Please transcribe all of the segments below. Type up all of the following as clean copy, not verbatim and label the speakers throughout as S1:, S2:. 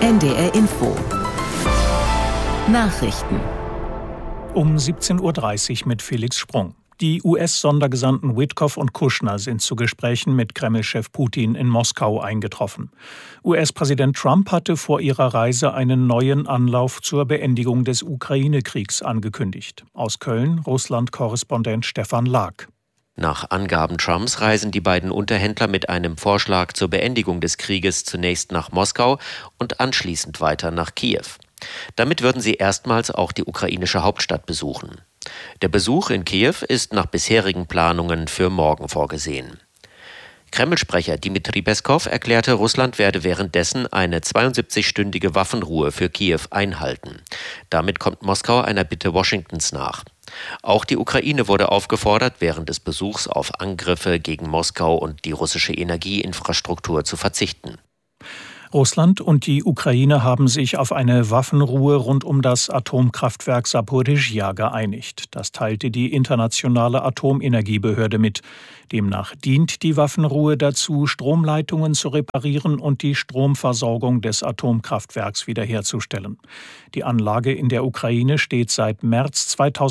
S1: NDR Info. Nachrichten.
S2: Um 17:30 Uhr mit Felix Sprung. Die US-Sondergesandten Witkoff und Kushner sind zu Gesprächen mit Kreml-Chef Putin in Moskau eingetroffen. US-Präsident Trump hatte vor ihrer Reise einen neuen Anlauf zur Beendigung des Ukraine-Kriegs angekündigt. Aus Köln, Russland-Korrespondent Stefan Lag.
S3: Nach Angaben Trumps reisen die beiden Unterhändler mit einem Vorschlag zur Beendigung des Krieges zunächst nach Moskau und anschließend weiter nach Kiew. Damit würden sie erstmals auch die ukrainische Hauptstadt besuchen. Der Besuch in Kiew ist nach bisherigen Planungen für morgen vorgesehen. Kreml-Sprecher Dmitri Peskow erklärte, Russland werde währenddessen eine 72-stündige Waffenruhe für Kiew einhalten. Damit kommt Moskau einer Bitte Washingtons nach. Auch die Ukraine wurde aufgefordert, während des Besuchs auf Angriffe gegen Moskau und die russische Energieinfrastruktur zu verzichten.
S2: Russland und die Ukraine haben sich auf eine Waffenruhe rund um das Atomkraftwerk Saporischschja geeinigt. Das teilte die Internationale Atomenergiebehörde mit. Demnach dient die Waffenruhe dazu, Stromleitungen zu reparieren und die Stromversorgung des Atomkraftwerks wiederherzustellen. Die Anlage in der Ukraine steht seit März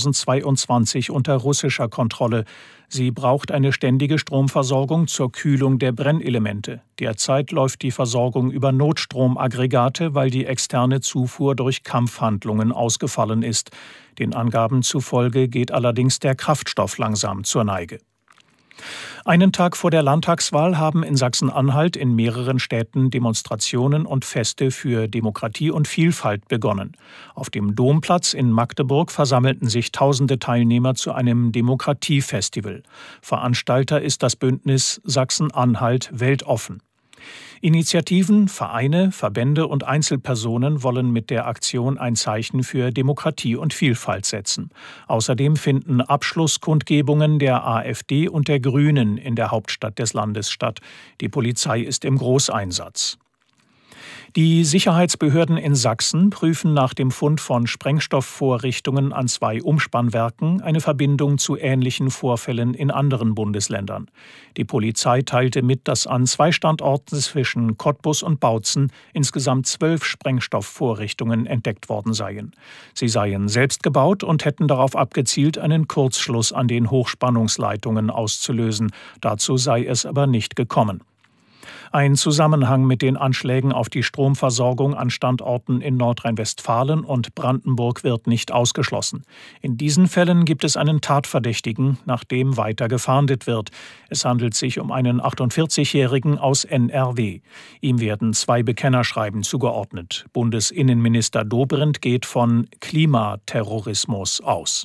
S2: 2022 unter russischer Kontrolle. Sie braucht eine ständige Stromversorgung zur Kühlung der Brennelemente. Derzeit läuft die Versorgung über Notstromaggregate, weil die externe Zufuhr durch Kampfhandlungen ausgefallen ist. Den Angaben zufolge geht allerdings der Kraftstoff langsam zur Neige. Einen Tag vor der Landtagswahl haben in Sachsen-Anhalt in mehreren Städten Demonstrationen und Feste für Demokratie und Vielfalt begonnen. Auf dem Domplatz in Magdeburg versammelten sich tausende Teilnehmer zu einem Demokratiefestival. Veranstalter ist das Bündnis Sachsen-Anhalt weltoffen. Initiativen, Vereine, Verbände und Einzelpersonen wollen mit der Aktion ein Zeichen für Demokratie und Vielfalt setzen. Außerdem finden Abschlusskundgebungen der AfD und der Grünen in der Hauptstadt des Landes statt. Die Polizei ist im Großeinsatz. Die Sicherheitsbehörden in Sachsen prüfen nach dem Fund von Sprengstoffvorrichtungen an 2 Umspannwerken eine Verbindung zu ähnlichen Vorfällen in anderen Bundesländern. Die Polizei teilte mit, dass an 2 Standorten zwischen Cottbus und Bautzen insgesamt 12 Sprengstoffvorrichtungen entdeckt worden seien. Sie seien selbst gebaut und hätten darauf abgezielt, einen Kurzschluss an den Hochspannungsleitungen auszulösen. Dazu sei es aber nicht gekommen. Ein Zusammenhang mit den Anschlägen auf die Stromversorgung an Standorten in Nordrhein-Westfalen und Brandenburg wird nicht ausgeschlossen. In diesen Fällen gibt es einen Tatverdächtigen, nach dem weiter gefahndet wird. Es handelt sich um einen 48-Jährigen aus NRW. Ihm werden 2 Bekennerschreiben zugeordnet. Bundesinnenminister Dobrindt geht von Klimaterrorismus aus.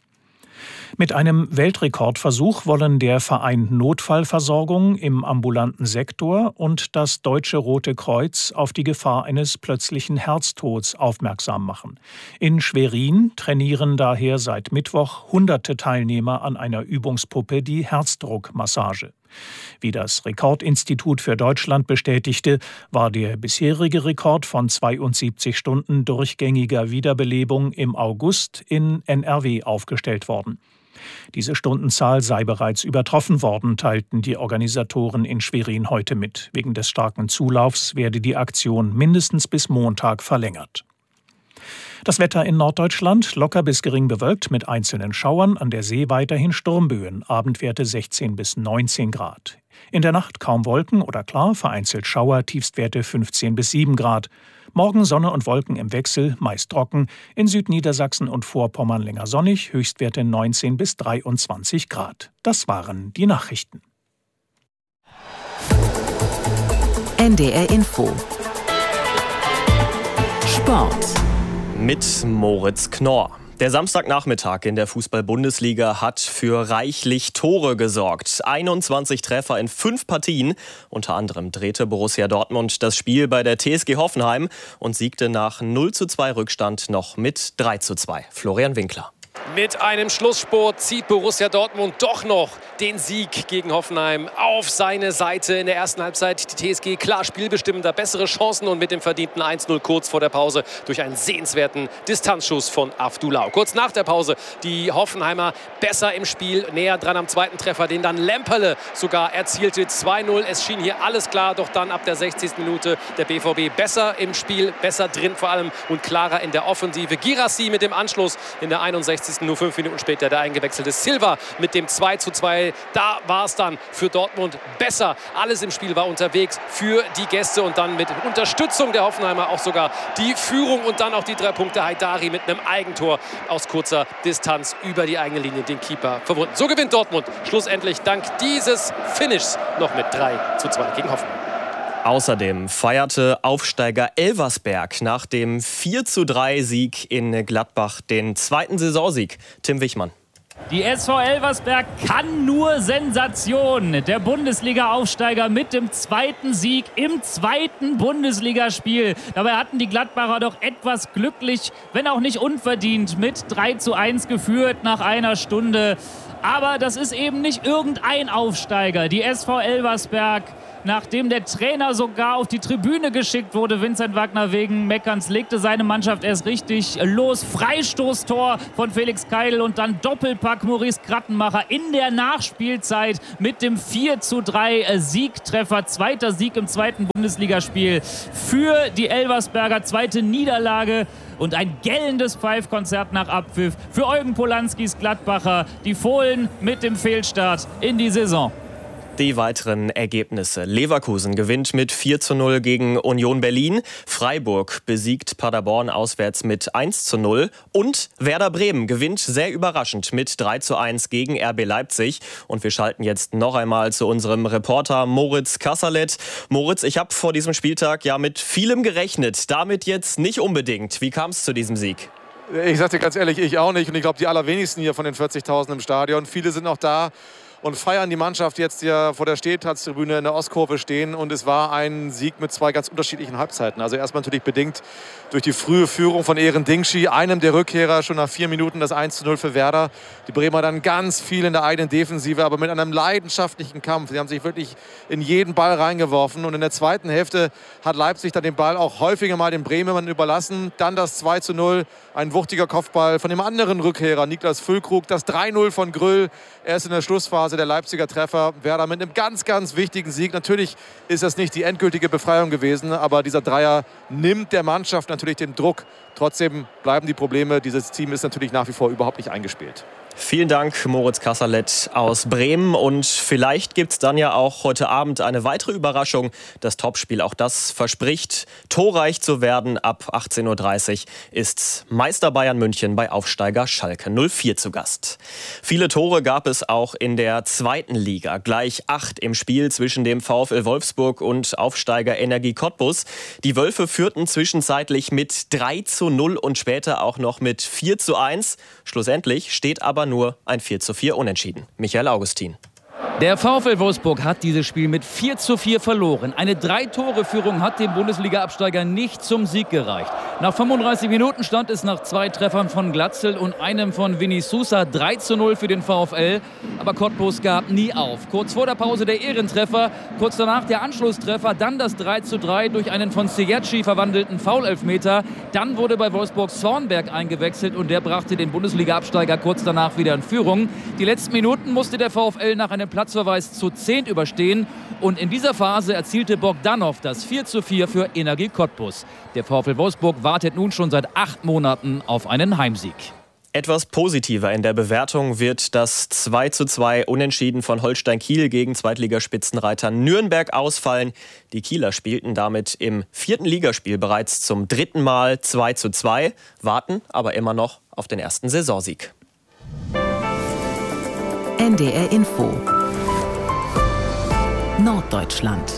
S2: Mit einem Weltrekordversuch wollen der Verein Notfallversorgung im ambulanten Sektor und das Deutsche Rote Kreuz auf die Gefahr eines plötzlichen Herztods aufmerksam machen. In Schwerin trainieren daher seit Mittwoch hunderte Teilnehmer an einer Übungspuppe die Herzdruckmassage. Wie das Rekordinstitut für Deutschland bestätigte, war der bisherige Rekord von 72 Stunden durchgängiger Wiederbelebung im August in NRW aufgestellt worden. Diese Stundenzahl sei bereits übertroffen worden, teilten die Organisatoren in Schwerin heute mit. Wegen des starken Zulaufs werde die Aktion mindestens bis Montag verlängert. Das Wetter in Norddeutschland locker bis gering bewölkt mit einzelnen Schauern, an der See weiterhin Sturmböen, Abendwerte 16 bis 19 Grad. In der Nacht kaum Wolken oder klar, vereinzelt Schauer, Tiefstwerte 15 bis 7 Grad. Morgen Sonne und Wolken im Wechsel, meist trocken, in Südniedersachsen und Vorpommern länger sonnig, Höchstwerte 19 bis 23 Grad. Das waren die Nachrichten.
S1: NDR Info. Sport.
S4: Mit Moritz Knorr. Der Samstagnachmittag in der Fußball-Bundesliga hat für reichlich Tore gesorgt. 21 Treffer in 5 Partien. Unter anderem drehte Borussia Dortmund das Spiel bei der TSG Hoffenheim und siegte nach 0:2 Rückstand noch mit 3:2. Florian Winkler.
S5: Mit einem Schlussspurt zieht Borussia Dortmund doch noch den Sieg gegen Hoffenheim auf seine Seite in der ersten Halbzeit. Die TSG klar spielbestimmender, bessere Chancen und mit dem verdienten 1-0 kurz vor der Pause durch einen sehenswerten Distanzschuss von Avdulau. Kurz nach der Pause die Hoffenheimer besser im Spiel, näher dran am zweiten Treffer, den dann Lemperle sogar erzielte. 2-0, es schien hier alles klar, doch dann ab der 60. Minute der BVB besser im Spiel, besser drin vor allem und klarer in der Offensive. Girassi mit dem Anschluss in der 61. Nur 5 Minuten später der eingewechselte Silva mit dem 2:2. Da war es dann für Dortmund besser. Alles im Spiel war unterwegs für die Gäste und dann mit Unterstützung der Hoffenheimer auch sogar die Führung und dann auch die 3 Punkte. Haidari mit einem Eigentor aus kurzer Distanz über die eigene Linie den Keeper verwunden. So gewinnt Dortmund schlussendlich dank dieses Finishes noch mit 3:2 gegen Hoffenheim.
S4: Außerdem feierte Aufsteiger Elversberg nach dem 4:3-Sieg in Gladbach den zweiten Saisonsieg. Tim Wichmann.
S6: Die SV Elversberg kann nur Sensation. Der Bundesliga-Aufsteiger mit dem zweiten Sieg im zweiten Bundesligaspiel. Dabei hatten die Gladbacher doch etwas glücklich, wenn auch nicht unverdient, mit 3:1 geführt nach einer Stunde. Aber das ist eben nicht irgendein Aufsteiger. Die SV Elversberg, nachdem der Trainer sogar auf die Tribüne geschickt wurde, Vincent Wagner wegen Meckerns, legte seine Mannschaft erst richtig los. Freistoßtor von Felix Keidel und dann Doppelpack Maurice Krattenmacher in der Nachspielzeit mit dem 4:3 Siegtreffer. Zweiter Sieg im zweiten Bundesligaspiel für die Elversberger, zweite Niederlage. Und ein gellendes Pfeifkonzert nach Abpfiff für Eugen Polanskis Gladbacher. Die Fohlen mit dem Fehlstart in die Saison.
S4: Die weiteren Ergebnisse. Leverkusen gewinnt mit 4:0 gegen Union Berlin. Freiburg besiegt Paderborn auswärts mit 1:0. Und Werder Bremen gewinnt sehr überraschend mit 3:1 gegen RB Leipzig. Und wir schalten jetzt noch einmal zu unserem Reporter Moritz Kasserlet. Moritz, ich habe vor diesem Spieltag ja mit vielem gerechnet. Damit jetzt nicht unbedingt. Wie kam es zu diesem Sieg?
S7: Ich sag dir ganz ehrlich, ich auch nicht. Und ich glaube, die allerwenigsten hier von den 40.000 im Stadion. Viele sind noch da und feiern die Mannschaft jetzt hier vor der Stehplatztribüne in der Ostkurve stehen. Und es war ein Sieg mit 2 ganz unterschiedlichen Halbzeiten. Also erstmal natürlich bedingt durch die frühe Führung von Eren Dingschi, einem der Rückkehrer, schon nach 4 Minuten das 1:0 für Werder. Die Bremer dann ganz viel in der eigenen Defensive, aber mit einem leidenschaftlichen Kampf. Sie haben sich wirklich in jeden Ball reingeworfen. Und in der zweiten Hälfte hat Leipzig dann den Ball auch häufiger mal den Bremern überlassen. Dann das 2:0, ein wuchtiger Kopfball von dem anderen Rückkehrer, Niklas Füllkrug. Das 3:0 von Grüll, erst in der Schlussphase der Leipziger Treffer. Werder mit einem ganz, ganz wichtigen Sieg. Natürlich ist das nicht die endgültige Befreiung gewesen, aber dieser Dreier nimmt der Mannschaft natürlich den Druck. Trotzdem bleiben die Probleme. Dieses Team ist natürlich nach wie vor überhaupt nicht eingespielt.
S4: Vielen Dank, Moritz Kasserlet aus Bremen. Und vielleicht gibt es dann ja auch heute Abend eine weitere Überraschung. Das Topspiel, auch das verspricht, torreich zu werden. Ab 18:30 Uhr ist Meister Bayern München bei Aufsteiger Schalke 04 zu Gast. Viele Tore gab es auch in der zweiten Liga. Gleich 8 im Spiel zwischen dem VfL Wolfsburg und Aufsteiger Energie Cottbus. Die Wölfe führten zwischenzeitlich mit 3:0 und später auch noch mit 4:1. Schlussendlich steht aber nur ein 4:4 Unentschieden. Michael Augustin.
S8: Der VfL Wolfsburg hat dieses Spiel mit 4:4 verloren. Eine 3-Tore-Führung hat dem Bundesliga-Absteiger nicht zum Sieg gereicht. Nach 35 Minuten stand es nach 2 Treffern von Glatzel und einem von Vinny Sousa 3:0 für den VfL. Aber Cottbus gab nie auf. Kurz vor der Pause der Ehrentreffer, kurz danach der Anschlusstreffer, dann das 3:3 durch einen von Sejacci verwandelten Foulelfmeter. Dann wurde bei Wolfsburg Zornberg eingewechselt und der brachte den Bundesliga-Absteiger kurz danach wieder in Führung. Die letzten Minuten musste der VfL nach einem Platzverweis zu 10 überstehen. Und in dieser Phase erzielte Bogdanov das 4:4 für Energie Cottbus. Der VfL Wolfsburg wartet nun schon seit 8 Monaten auf einen Heimsieg.
S4: Etwas positiver in der Bewertung wird das 2:2 Unentschieden von Holstein Kiel gegen Zweitligaspitzenreiter Nürnberg ausfallen. Die Kieler spielten damit im 4. Ligaspiel bereits zum 3. Mal 2:2, warten aber immer noch auf den ersten Saisonsieg.
S1: NDR Info Norddeutschland.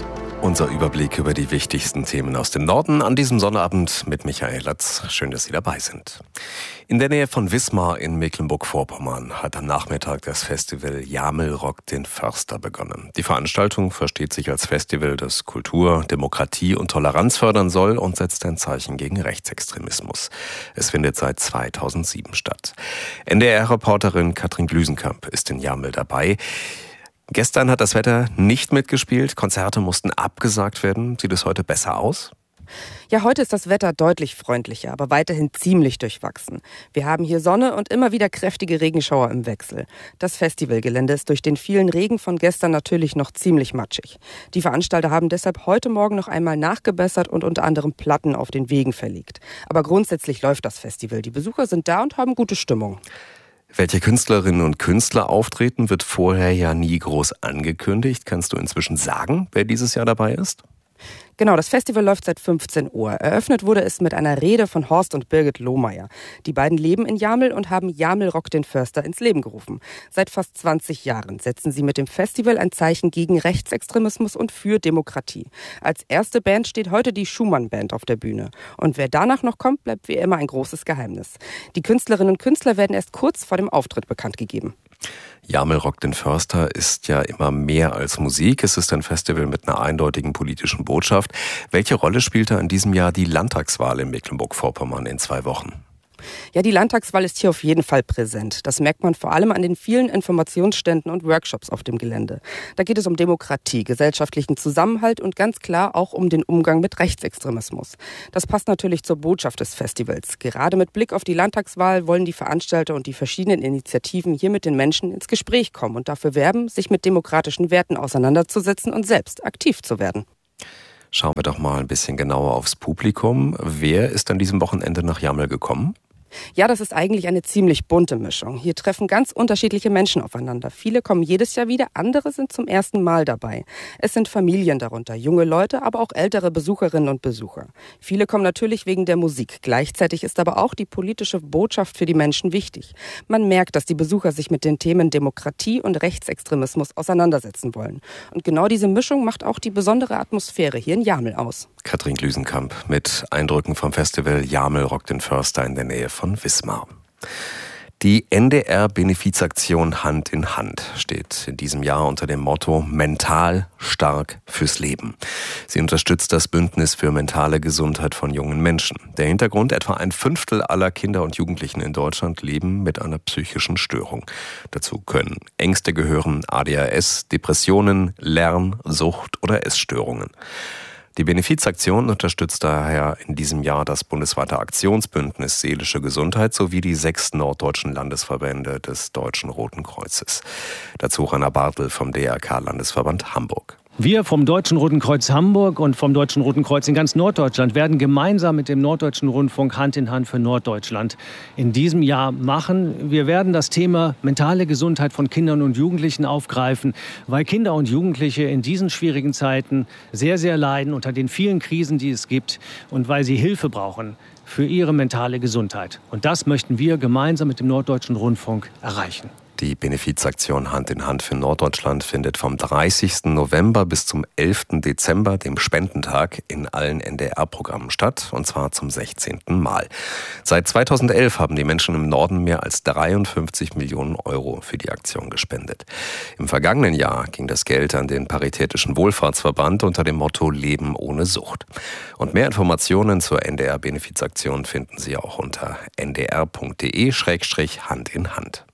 S9: Unser Überblick über die wichtigsten Themen aus dem Norden an diesem Sonnabend mit Michael Latz. Schön, dass Sie dabei sind. In der Nähe von Wismar in Mecklenburg-Vorpommern hat am Nachmittag das Festival Jamel rockt den Förster begonnen. Die Veranstaltung versteht sich als Festival, das Kultur, Demokratie und Toleranz fördern soll und setzt ein Zeichen gegen Rechtsextremismus. Es findet seit 2007 statt. NDR-Reporterin Katrin Glüsenkamp ist in Jamel dabei. Gestern hat das Wetter nicht mitgespielt, Konzerte mussten abgesagt werden. Sieht es heute besser aus?
S10: Ja, heute ist das Wetter deutlich freundlicher, aber weiterhin ziemlich durchwachsen. Wir haben hier Sonne und immer wieder kräftige Regenschauer im Wechsel. Das Festivalgelände ist durch den vielen Regen von gestern natürlich noch ziemlich matschig. Die Veranstalter haben deshalb heute Morgen noch einmal nachgebessert und unter anderem Platten auf den Wegen verlegt. Aber grundsätzlich läuft das Festival. Die Besucher sind da und haben gute Stimmung.
S9: Welche Künstlerinnen und Künstler auftreten, wird vorher ja nie groß angekündigt. Kannst du inzwischen sagen, wer dieses Jahr dabei ist?
S10: Genau, das Festival läuft seit 15 Uhr. Eröffnet wurde es mit einer Rede von Horst und Birgit Lohmeier. Die beiden leben in Jamel und haben Jamel rockt den Förster ins Leben gerufen. Seit fast 20 Jahren setzen sie mit dem Festival ein Zeichen gegen Rechtsextremismus und für Demokratie. Als erste Band steht heute die Schumann-Band auf der Bühne. Und wer danach noch kommt, bleibt wie immer ein großes Geheimnis. Die Künstlerinnen und Künstler werden erst kurz vor dem Auftritt bekannt gegeben.
S9: Jamel rockt den Förster ist ja immer mehr als Musik. Es ist ein Festival mit einer eindeutigen politischen Botschaft. Welche Rolle spielte in diesem Jahr die Landtagswahl in Mecklenburg-Vorpommern in 2 Wochen?
S10: Ja, die Landtagswahl ist hier auf jeden Fall präsent. Das merkt man vor allem an den vielen Informationsständen und Workshops auf dem Gelände. Da geht es um Demokratie, gesellschaftlichen Zusammenhalt und ganz klar auch um den Umgang mit Rechtsextremismus. Das passt natürlich zur Botschaft des Festivals. Gerade mit Blick auf die Landtagswahl wollen die Veranstalter und die verschiedenen Initiativen hier mit den Menschen ins Gespräch kommen und dafür werben, sich mit demokratischen Werten auseinanderzusetzen und selbst aktiv zu werden.
S9: Schauen wir doch mal ein bisschen genauer aufs Publikum. Wer ist an diesem Wochenende nach Jamel gekommen?
S10: Ja, das ist eigentlich eine ziemlich bunte Mischung. Hier treffen ganz unterschiedliche Menschen aufeinander. Viele kommen jedes Jahr wieder, andere sind zum ersten Mal dabei. Es sind Familien darunter, junge Leute, aber auch ältere Besucherinnen und Besucher. Viele kommen natürlich wegen der Musik. Gleichzeitig ist aber auch die politische Botschaft für die Menschen wichtig. Man merkt, dass die Besucher sich mit den Themen Demokratie und Rechtsextremismus auseinandersetzen wollen. Und genau diese Mischung macht auch die besondere Atmosphäre hier in Jamel aus.
S9: Katrin Glüsenkamp mit Eindrücken vom Festival Jamel rockt den Förster in der Nähe von Wismar. Die NDR-Benefizaktion Hand in Hand steht in diesem Jahr unter dem Motto Mental stark fürs Leben. Sie unterstützt das Bündnis für mentale Gesundheit von jungen Menschen. Der Hintergrund: etwa 1/5 aller Kinder und Jugendlichen in Deutschland leben mit einer psychischen Störung. Dazu können Ängste gehören, ADHS, Depressionen, Lern-, Sucht- oder Essstörungen. Die Benefizaktion unterstützt daher in diesem Jahr das bundesweite Aktionsbündnis Seelische Gesundheit sowie die 6 norddeutschen Landesverbände des Deutschen Roten Kreuzes. Dazu Rainer Bartel vom DRK-Landesverband Hamburg.
S11: Wir vom Deutschen Roten Kreuz Hamburg und vom Deutschen Roten Kreuz in ganz Norddeutschland werden gemeinsam mit dem Norddeutschen Rundfunk Hand in Hand für Norddeutschland in diesem Jahr machen. Wir werden das Thema mentale Gesundheit von Kindern und Jugendlichen aufgreifen, weil Kinder und Jugendliche in diesen schwierigen Zeiten sehr, sehr leiden unter den vielen Krisen, die es gibt, und weil sie Hilfe brauchen für ihre mentale Gesundheit. Und das möchten wir gemeinsam mit dem Norddeutschen Rundfunk erreichen.
S9: Die Benefizaktion Hand in Hand für Norddeutschland findet vom 30. November bis zum 11. Dezember, dem Spendentag, in allen NDR-Programmen statt, und zwar zum 16. Mal. Seit 2011 haben die Menschen im Norden mehr als 53 Millionen Euro für die Aktion gespendet. Im vergangenen Jahr ging das Geld an den Paritätischen Wohlfahrtsverband unter dem Motto Leben ohne Sucht. Und mehr Informationen zur NDR-Benefizaktion finden Sie auch unter ndr.de/Hand in Hand.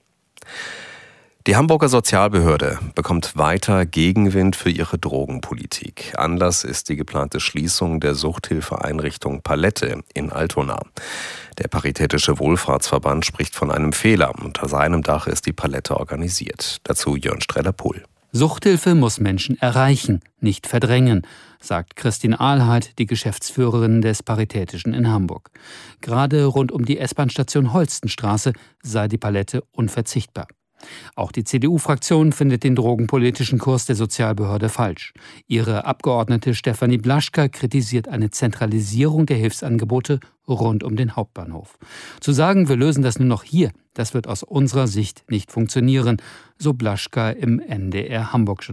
S9: Die Hamburger Sozialbehörde bekommt weiter Gegenwind für ihre Drogenpolitik. Anlass ist die geplante Schließung der Suchthilfeeinrichtung Palette in Altona. Der Paritätische Wohlfahrtsverband spricht von einem Fehler. Unter seinem Dach ist die Palette organisiert. Dazu Jörn Streller-Pohl.
S12: Suchthilfe muss Menschen erreichen, nicht verdrängen, sagt Christine Ahlheit, die Geschäftsführerin des Paritätischen in Hamburg. Gerade rund um die S-Bahn-Station Holstenstraße sei die Palette unverzichtbar. Auch die CDU-Fraktion findet den drogenpolitischen Kurs der Sozialbehörde falsch. Ihre Abgeordnete Stefanie Blaschka kritisiert eine Zentralisierung der Hilfsangebote rund um den Hauptbahnhof. Zu sagen, wir lösen das nur noch hier, das wird aus unserer Sicht nicht funktionieren, so Blaschka im NDR Hamburg-Journal.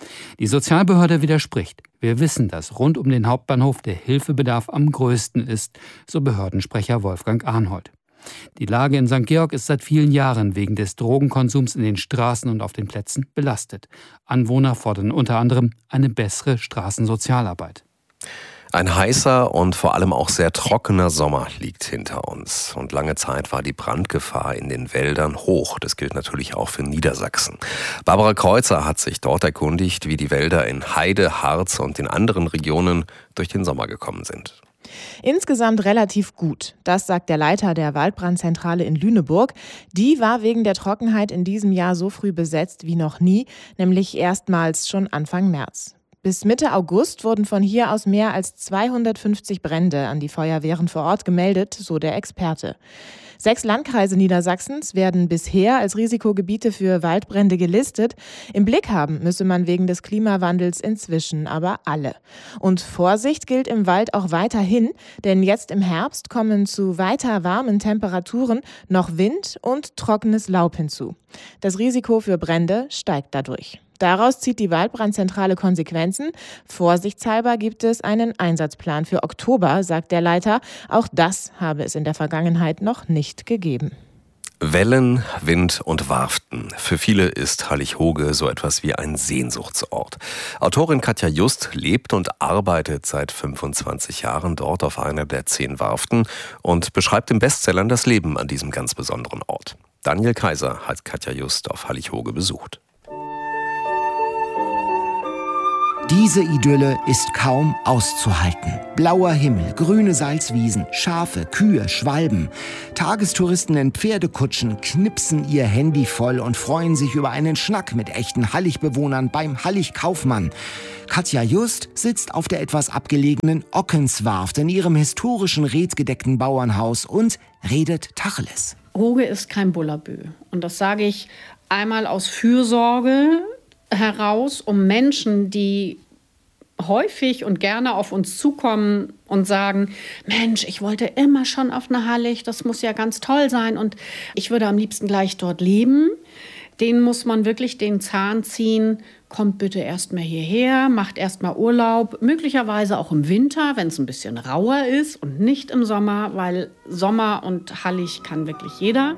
S12: Die Sozialbehörde widerspricht. Wir wissen, dass rund um den Hauptbahnhof der Hilfebedarf am größten ist, so Behördensprecher Wolfgang Arnhold. Die Lage in St. Georg ist seit vielen Jahren wegen des Drogenkonsums in den Straßen und auf den Plätzen belastet. Anwohner fordern unter anderem eine bessere Straßensozialarbeit.
S9: Ein heißer und vor allem auch sehr trockener Sommer liegt hinter uns. Und lange Zeit war die Brandgefahr in den Wäldern hoch. Das gilt natürlich auch für Niedersachsen. Barbara Kreuzer hat sich dort erkundigt, wie die Wälder in Heide, Harz und den anderen Regionen durch den Sommer gekommen sind.
S13: Insgesamt relativ gut. Das sagt der Leiter der Waldbrandzentrale in Lüneburg. Die war wegen der Trockenheit in diesem Jahr so früh besetzt wie noch nie, nämlich erstmals schon Anfang März. Bis Mitte August wurden von hier aus mehr als 250 Brände an die Feuerwehren vor Ort gemeldet, so der Experte. 6 Landkreise Niedersachsens werden bisher als Risikogebiete für Waldbrände gelistet. Im Blick haben müsse man wegen des Klimawandels inzwischen aber alle. Und Vorsicht gilt im Wald auch weiterhin, denn jetzt im Herbst kommen zu weiter warmen Temperaturen noch Wind und trockenes Laub hinzu. Das Risiko für Brände steigt dadurch. Daraus zieht die Waldbrandzentrale Konsequenzen. Vorsichtshalber gibt es einen Einsatzplan für Oktober, sagt der Leiter. Auch das habe es in der Vergangenheit noch nicht gegeben.
S9: Wellen, Wind und Warften. Für viele ist Hallig-Hoge so etwas wie ein Sehnsuchtsort. Autorin Katja Just lebt und arbeitet seit 25 Jahren dort auf einer der 10 Warften und beschreibt in Bestsellern das Leben an diesem ganz besonderen Ort. Daniel Kaiser hat Katja Just auf Hallig-Hoge besucht.
S14: Diese Idylle ist kaum auszuhalten. Blauer Himmel, grüne Salzwiesen, Schafe, Kühe, Schwalben. Tagestouristen in Pferdekutschen knipsen ihr Handy voll und freuen sich über einen Schnack mit echten Hallig-Bewohnern beim Hallig-Kaufmann. Katja Just sitzt auf der etwas abgelegenen Ockenswarft in ihrem historischen redgedeckten Bauernhaus und redet Tacheles.
S15: Hoge ist kein Bullabü. Und das sage ich einmal aus Fürsorge heraus, um Menschen, die häufig und gerne auf uns zukommen und sagen, Mensch, ich wollte immer schon auf eine Hallig, das muss ja ganz toll sein und ich würde am liebsten gleich dort leben. Denen muss man wirklich den Zahn ziehen, kommt bitte erst mal hierher, macht erst mal Urlaub, möglicherweise auch im Winter, wenn es ein bisschen rauer ist und nicht im Sommer, weil Sommer und Hallig kann wirklich jeder.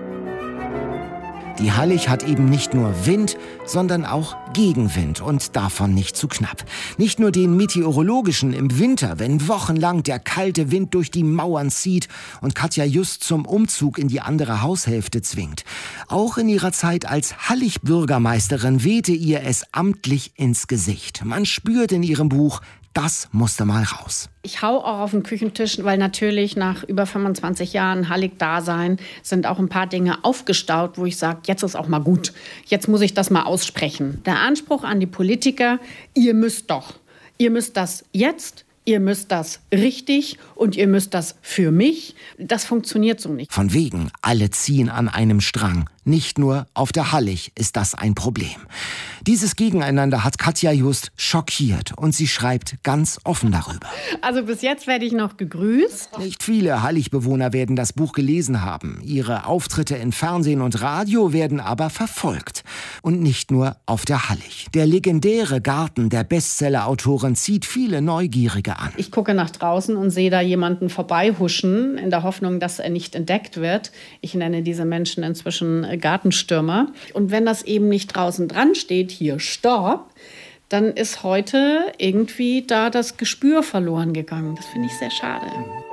S14: Die Hallig hat eben nicht nur Wind, sondern auch Gegenwind und davon nicht zu knapp. Nicht nur den meteorologischen im Winter, wenn wochenlang der kalte Wind durch die Mauern zieht und Katja Just zum Umzug in die andere Haushälfte zwingt. Auch in ihrer Zeit als Hallig-Bürgermeisterin wehte ihr es amtlich ins Gesicht. Man spürt in ihrem Buch, das musste mal raus.
S15: Ich hau auch auf den Küchentisch, weil natürlich nach über 25 Jahren Hallig-Dasein sind auch ein paar Dinge aufgestaut, wo ich sage, jetzt ist auch mal gut. Jetzt muss ich das mal aussprechen. Der Anspruch an die Politiker, ihr müsst das jetzt, ihr müsst das richtig und ihr müsst das für mich. Das funktioniert so nicht.
S14: Von wegen, alle ziehen an einem Strang. Nicht nur auf der Hallig ist das ein Problem. Dieses Gegeneinander hat Katja Just schockiert und sie schreibt ganz offen darüber.
S15: Also bis jetzt werde ich noch gegrüßt.
S14: Nicht viele Hallig-Bewohner werden das Buch gelesen haben. Ihre Auftritte in Fernsehen und Radio werden aber verfolgt. Und nicht nur auf der Hallig. Der legendäre Garten der Bestseller-Autorin zieht viele Neugierige an.
S15: Ich gucke nach draußen und sehe da jemanden vorbeihuschen, in der Hoffnung, dass er nicht entdeckt wird. Ich nenne diese Menschen inzwischen Gartenstürmer. Und wenn das eben nicht draußen dran steht, hier Stopp, dann ist heute irgendwie da das Gespür verloren gegangen. Das finde ich sehr schade.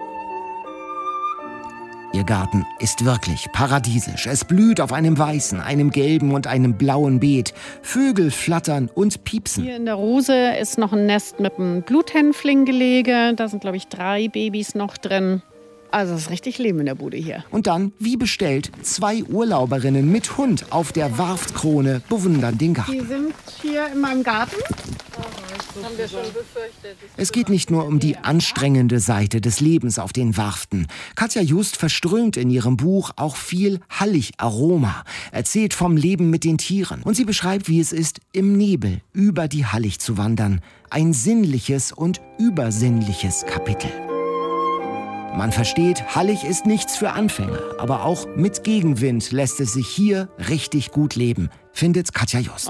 S14: Ihr Garten ist wirklich paradiesisch. Es blüht auf einem weißen, einem gelben und einem blauen Beet. Vögel flattern und piepsen.
S15: Hier in der Rose ist noch ein Nest mit einem Bluthänflinggelege. Da sind, glaube ich, 3 Babys noch drin. Also es ist richtig Leben in der Bude hier.
S14: Und dann, wie bestellt, 2 Urlauberinnen mit Hund auf der Warftkrone bewundern den Garten.
S15: Die sind hier in meinem Garten. Haben wir schon befürchtet.
S14: Es geht nicht nur um die anstrengende Seite des Lebens auf den Warften. Katja Just verströmt in ihrem Buch auch viel Hallig-Aroma, erzählt vom Leben mit den Tieren. Und sie beschreibt, wie es ist, im Nebel über die Hallig zu wandern. Ein sinnliches und übersinnliches Kapitel. Man versteht, Hallig ist nichts für Anfänger, aber auch mit Gegenwind lässt es sich hier richtig gut leben, findet Katja Just.
S15: Und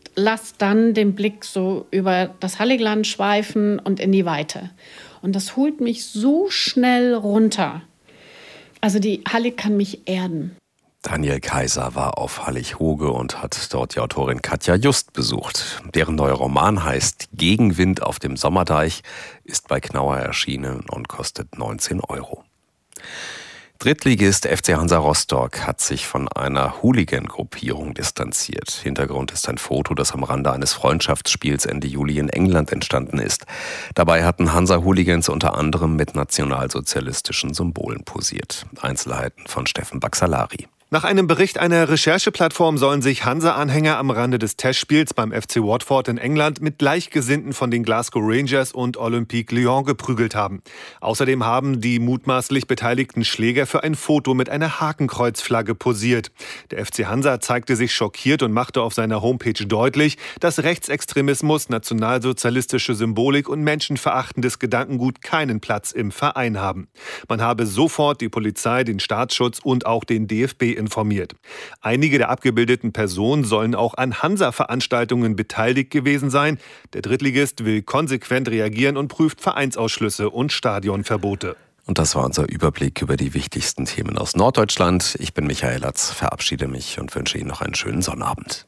S15: lass dann den Blick so über das Halligland schweifen und in die Weite. Und das holt mich so schnell runter. Also die Hallig kann mich erden.
S9: Daniel Kaiser war auf Hallig-Hoge und hat dort die Autorin Katja Just besucht. Deren neuer Roman heißt Gegenwind auf dem Sommerdeich, ist bei Knauer erschienen und kostet 19 €. Drittligist FC Hansa Rostock hat sich von einer Hooligan-Gruppierung distanziert. Hintergrund ist ein Foto, das am Rande eines Freundschaftsspiels Ende Juli in England entstanden ist. Dabei hatten Hansa-Hooligans unter anderem mit nationalsozialistischen Symbolen posiert. Einzelheiten von Steffen Baxalari.
S16: Nach einem Bericht einer Rechercheplattform sollen sich Hansa-Anhänger am Rande des Testspiels beim FC Watford in England mit Gleichgesinnten von den Glasgow Rangers und Olympique Lyon geprügelt haben. Außerdem haben die mutmaßlich beteiligten Schläger für ein Foto mit einer Hakenkreuzflagge posiert. Der FC Hansa zeigte sich schockiert und machte auf seiner Homepage deutlich, dass Rechtsextremismus, nationalsozialistische Symbolik und menschenverachtendes Gedankengut keinen Platz im Verein haben. Man habe sofort die Polizei, den Staatsschutz und auch den DFB informiert. Einige der abgebildeten Personen sollen auch an Hansa-Veranstaltungen beteiligt gewesen sein. Der Drittligist will konsequent reagieren und prüft Vereinsausschlüsse und Stadionverbote.
S9: Und das war unser Überblick über die wichtigsten Themen aus Norddeutschland. Ich bin Michael Latz, verabschiede mich und wünsche Ihnen noch einen schönen Sonnabend.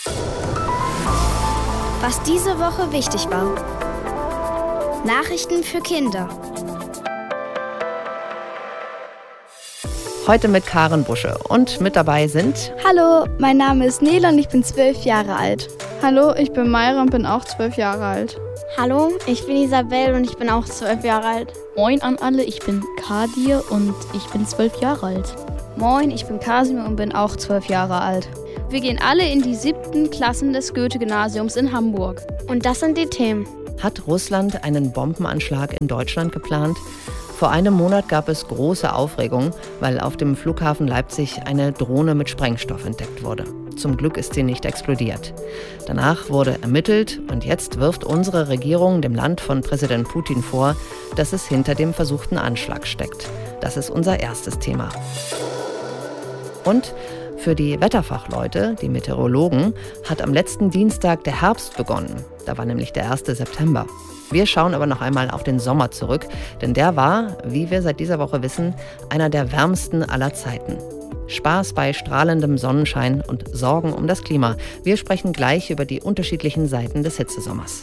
S17: Was diese Woche wichtig war. Nachrichten für Kinder.
S18: Heute mit Karen Busche und mit dabei sind...
S19: Hallo, mein Name ist Nele und ich bin 12 Jahre alt. Hallo, ich bin Mayra und bin auch 12 Jahre alt.
S20: Hallo, ich bin Isabel und ich bin auch 12 Jahre alt.
S21: Moin an alle, ich bin Kadir und ich bin 12 Jahre alt.
S22: Moin, ich bin Kasimir und bin auch 12 Jahre alt. Wir gehen alle in die 7. Klassen des Goethe-Gymnasiums in Hamburg.
S17: Und das sind die Themen.
S18: Hat Russland einen Bombenanschlag in Deutschland geplant? Vor einem Monat gab es große Aufregung, weil auf dem Flughafen Leipzig eine Drohne mit Sprengstoff entdeckt wurde. Zum Glück ist sie nicht explodiert. Danach wurde ermittelt und jetzt wirft unsere Regierung dem Land von Präsident Putin vor, dass es hinter dem versuchten Anschlag steckt. Das ist unser erstes Thema. Und für die Wetterfachleute, die Meteorologen, hat am letzten Dienstag der Herbst begonnen. Da war nämlich der 1. September. Wir schauen aber noch einmal auf den Sommer zurück, denn der war, wie wir seit dieser Woche wissen, einer der wärmsten aller Zeiten. Spaß bei strahlendem Sonnenschein und Sorgen um das Klima. Wir sprechen gleich über die unterschiedlichen Seiten des Hitzesommers.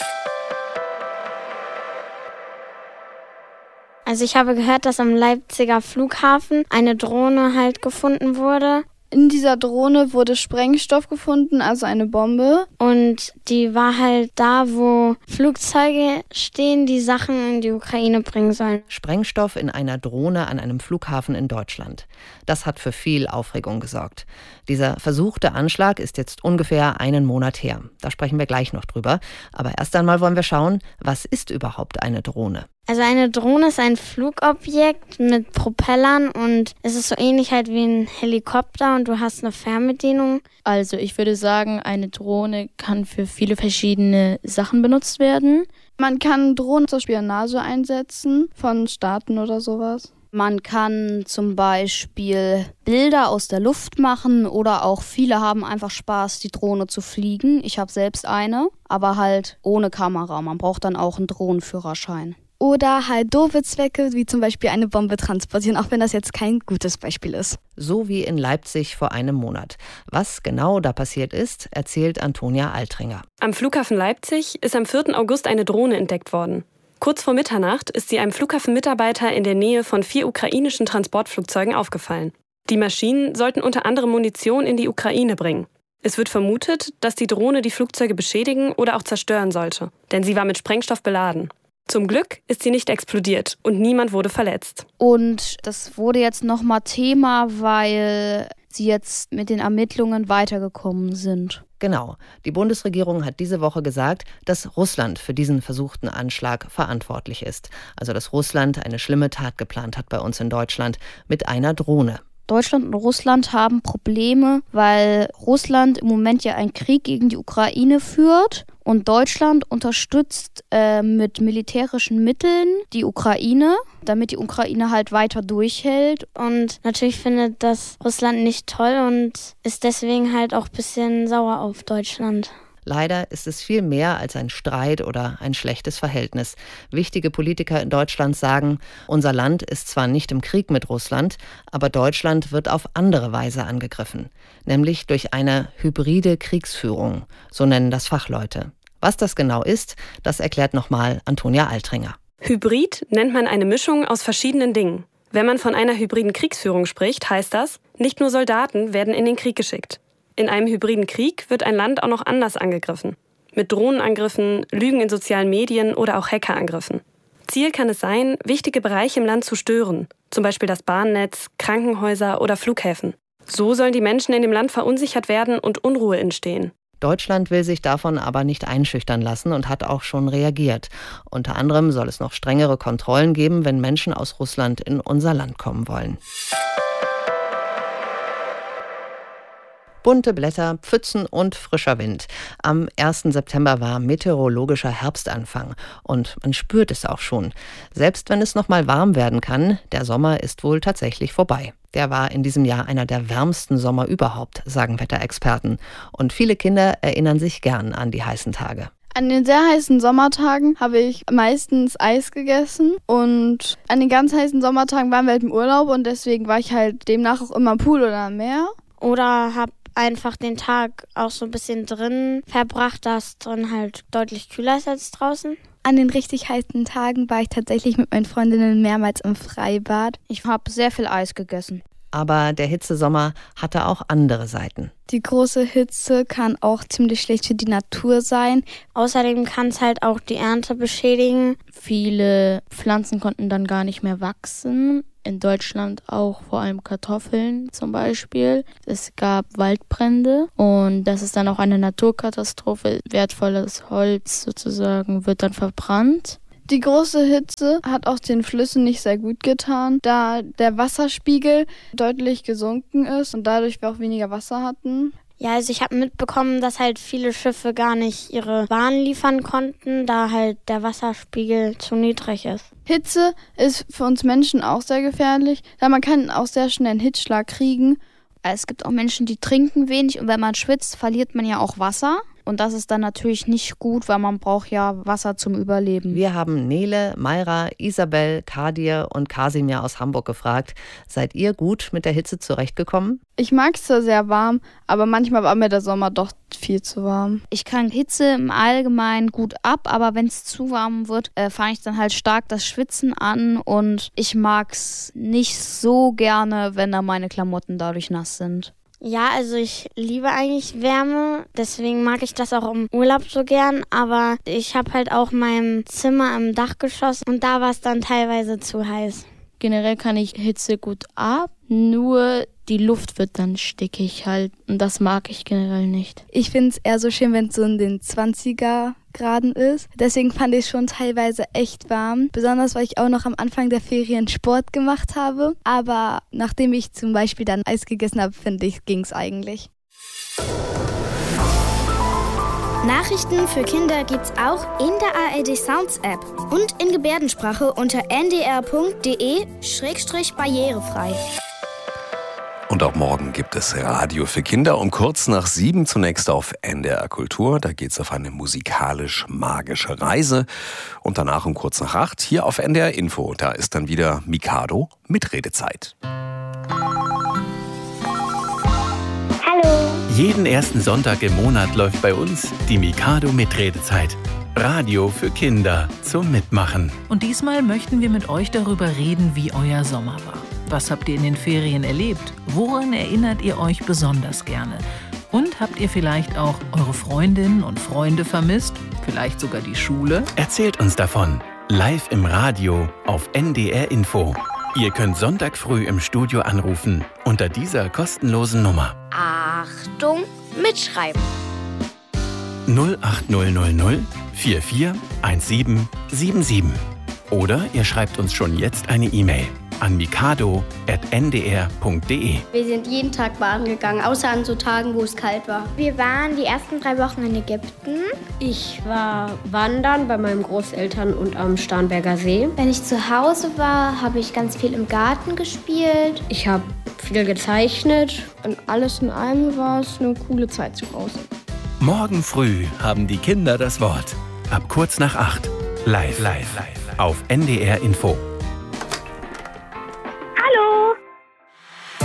S20: Also ich habe gehört, dass am Leipziger Flughafen eine Drohne halt gefunden wurde.
S19: In dieser Drohne wurde Sprengstoff gefunden, also eine Bombe.
S20: Und die war halt da, wo Flugzeuge stehen, die Sachen in die Ukraine bringen sollen.
S18: Sprengstoff in einer Drohne an einem Flughafen in Deutschland. Das hat für viel Aufregung gesorgt. Dieser versuchte Anschlag ist jetzt ungefähr einen Monat her. Da sprechen wir gleich noch drüber. Aber erst einmal wollen wir schauen, was ist überhaupt eine Drohne?
S20: Also eine Drohne ist ein Flugobjekt mit Propellern und es ist so ähnlich halt wie ein Helikopter und du hast eine Fernbedienung.
S21: Also ich würde sagen, eine Drohne kann für viele verschiedene Sachen benutzt werden.
S19: Man kann Drohnen zur Spionage einsetzen von Staaten oder sowas.
S21: Man kann zum Beispiel Bilder aus der Luft machen oder auch viele haben einfach Spaß, die Drohne zu fliegen. Ich habe selbst eine, aber halt ohne Kamera. Man braucht dann auch einen Drohnenführerschein.
S19: Oder halt doofe Zwecke, wie zum Beispiel eine Bombe transportieren, auch wenn das jetzt kein gutes Beispiel ist.
S18: So wie in Leipzig vor einem Monat. Was genau da passiert ist, erzählt Antonia Altringer.
S23: Am Flughafen Leipzig ist am 4. August eine Drohne entdeckt worden. Kurz vor Mitternacht ist sie einem Flughafenmitarbeiter in der Nähe von 4 ukrainischen Transportflugzeugen aufgefallen. Die Maschinen sollten unter anderem Munition in die Ukraine bringen. Es wird vermutet, dass die Drohne die Flugzeuge beschädigen oder auch zerstören sollte, denn sie war mit Sprengstoff beladen. Zum Glück ist sie nicht explodiert und niemand wurde verletzt.
S21: Und das wurde jetzt nochmal Thema, weil sie jetzt mit den Ermittlungen weitergekommen sind.
S18: Genau. Die Bundesregierung hat diese Woche gesagt, dass Russland für diesen versuchten Anschlag verantwortlich ist. Also dass Russland eine schlimme Tat geplant hat bei uns in Deutschland mit einer Drohne.
S21: Deutschland und Russland haben Probleme, weil Russland im Moment ja einen Krieg gegen die Ukraine führt und Deutschland unterstützt mit militärischen Mitteln die Ukraine, damit die Ukraine halt weiter durchhält.
S20: Und natürlich findet das Russland nicht toll und ist deswegen halt auch ein bisschen sauer auf Deutschland.
S18: Leider ist es viel mehr als ein Streit oder ein schlechtes Verhältnis. Wichtige Politiker in Deutschland sagen, unser Land ist zwar nicht im Krieg mit Russland, aber Deutschland wird auf andere Weise angegriffen. Nämlich durch eine hybride Kriegsführung, so nennen das Fachleute. Was das genau ist, das erklärt nochmal Antonia Altringer.
S23: Hybrid nennt man eine Mischung aus verschiedenen Dingen. Wenn man von einer hybriden Kriegsführung spricht, heißt das, nicht nur Soldaten werden in den Krieg geschickt. In einem hybriden Krieg wird ein Land auch noch anders angegriffen. Mit Drohnenangriffen, Lügen in sozialen Medien oder auch Hackerangriffen. Ziel kann es sein, wichtige Bereiche im Land zu stören. Zum Beispiel das Bahnnetz, Krankenhäuser oder Flughäfen. So sollen die Menschen in dem Land verunsichert werden und Unruhe entstehen.
S18: Deutschland will sich davon aber nicht einschüchtern lassen und hat auch schon reagiert. Unter anderem soll es noch strengere Kontrollen geben, wenn Menschen aus Russland in unser Land kommen wollen. Bunte Blätter, Pfützen und frischer Wind. Am 1. September war meteorologischer Herbstanfang und man spürt es auch schon. Selbst wenn es noch mal warm werden kann, der Sommer ist wohl tatsächlich vorbei. Der war in diesem Jahr einer der wärmsten Sommer überhaupt, sagen Wetterexperten. Und viele Kinder erinnern sich gern an die heißen Tage.
S19: An den sehr heißen Sommertagen habe ich meistens Eis gegessen und an den ganz heißen Sommertagen waren wir halt im Urlaub und deswegen war ich halt demnach auch immer am Pool oder am Meer.
S20: Oder habe einfach den Tag auch so ein bisschen drin verbracht, dass drin halt deutlich kühler ist als draußen.
S21: An den richtig heißen Tagen war ich tatsächlich mit meinen Freundinnen mehrmals im Freibad. Ich habe sehr viel Eis gegessen.
S18: Aber der Hitzesommer hatte auch andere Seiten.
S21: Die große Hitze kann auch ziemlich schlecht für die Natur sein.
S20: Außerdem kann es halt auch die Ernte beschädigen.
S21: Viele Pflanzen konnten dann gar nicht mehr wachsen. In Deutschland auch vor allem Kartoffeln zum Beispiel. Es gab Waldbrände und das ist dann auch eine Naturkatastrophe. Wertvolles Holz sozusagen wird dann verbrannt.
S19: Die große Hitze hat auch den Flüssen nicht sehr gut getan, da der Wasserspiegel deutlich gesunken ist und dadurch wir auch weniger Wasser hatten.
S20: Ja, also ich habe mitbekommen, dass halt viele Schiffe gar nicht ihre Waren liefern konnten, da halt der Wasserspiegel zu niedrig ist.
S19: Hitze ist für uns Menschen auch sehr gefährlich, da man kann auch sehr schnell einen Hitzschlag kriegen.
S21: Es gibt auch Menschen, die trinken wenig und wenn man schwitzt, verliert man ja auch Wasser. Und das ist dann natürlich nicht gut, weil man braucht ja Wasser zum Überleben.
S18: Wir haben Nele, Mayra, Isabel, Kadir und Kasimir aus Hamburg gefragt. Seid ihr gut mit der Hitze zurechtgekommen?
S19: Ich mag es zwar sehr warm, aber manchmal war mir der Sommer doch viel zu warm.
S21: Ich kann Hitze im Allgemeinen gut ab, aber wenn es zu warm wird, fange ich dann halt stark das Schwitzen an und ich mag es nicht so gerne, wenn dann meine Klamotten dadurch nass sind.
S20: Ja, also ich liebe eigentlich Wärme, deswegen mag ich das auch im Urlaub so gern, aber ich habe halt auch mein Zimmer im Dachgeschoss und da war es dann teilweise zu heiß.
S21: Generell kann ich Hitze gut ab, nur die Luft wird dann stickig halt und das mag ich generell nicht. Ich finde es eher so schön, wenn es so in den 20er Graden ist. Deswegen fand ich es schon teilweise echt warm. Besonders, weil ich auch noch am Anfang der Ferien Sport gemacht habe. Aber nachdem ich zum Beispiel dann Eis gegessen habe, finde ich, ging es eigentlich.
S17: Nachrichten für Kinder gibt's auch in der ARD Sounds App und in Gebärdensprache unter ndr.de/barrierefrei.
S9: Und auch morgen gibt es Radio für Kinder um kurz nach 7 zunächst auf NDR Kultur. Da geht's auf eine musikalisch-magische Reise. Und danach um kurz nach 8 hier auf NDR Info. Da ist dann wieder Mikado mit Redezeit.
S17: Hallo.
S2: Jeden ersten Sonntag im Monat läuft bei uns die Mikado mit Redezeit. Radio für Kinder zum Mitmachen.
S1: Und diesmal möchten wir mit euch darüber reden, wie euer Sommer war. Was habt ihr in den Ferien erlebt? Woran erinnert ihr euch besonders gerne? Und habt ihr vielleicht auch eure Freundinnen und Freunde vermisst? Vielleicht sogar die Schule?
S2: Erzählt uns davon. Live im Radio auf NDR Info. Ihr könnt Sonntag früh im Studio anrufen unter dieser kostenlosen Nummer.
S17: Achtung, mitschreiben.
S2: 08000 441777. Oder ihr schreibt uns schon jetzt eine E-Mail an mikado@ndr.de.
S17: Wir sind jeden Tag baden gegangen, außer an so Tagen, wo es kalt war. Wir waren die ersten 3 Wochen in Ägypten.
S3: Ich war wandern bei meinen Großeltern und am Starnberger See.
S17: Wenn ich zu Hause war, habe ich ganz viel im Garten gespielt.
S3: Ich habe viel gezeichnet.
S19: Und alles in allem war es eine coole Zeit zu Hause.
S2: Morgen früh haben die Kinder das Wort. Ab kurz nach 8. Live. Auf NDR Info.